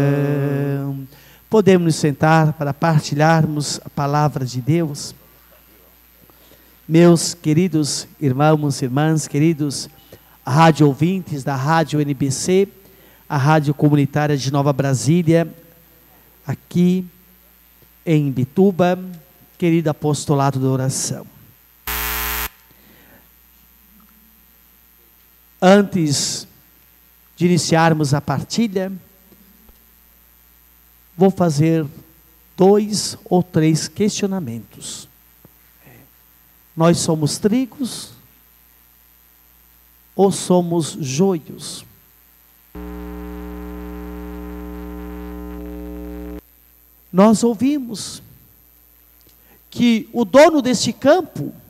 Podemos nos sentar para partilharmos a palavra de Deus. Meus queridos irmãos e irmãs, queridos rádio ouvintes da Rádio NBC, a Rádio Comunitária de Nova Brasília, aqui em Bituba, querido apostolado da oração. Antes de iniciarmos a partilha, vou fazer 2 ou 3 questionamentos. Nós somos trigos ou somos joios? Nós ouvimos que o dono deste campo